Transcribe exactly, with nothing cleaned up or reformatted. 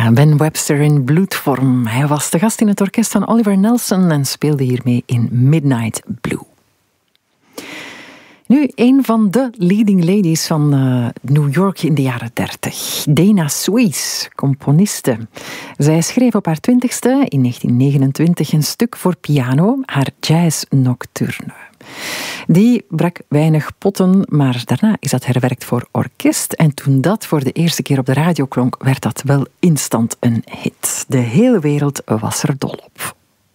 Ja, Ben Webster in bloedvorm. Hij was de gast in het orkest van Oliver Nelson en speelde hiermee in Midnight Blue. Nu, een van de leading ladies van uh, New York in de jaren dertig. Dana Suisse, componiste. Zij schreef op haar twintigste, in negentien negenentwintig, een stuk voor piano, haar Jazz Nocturne. Die brak weinig potten, maar daarna is dat herwerkt voor orkest. En toen dat voor de eerste keer op de radio klonk, werd dat wel instant een hit. De hele wereld was er dol op.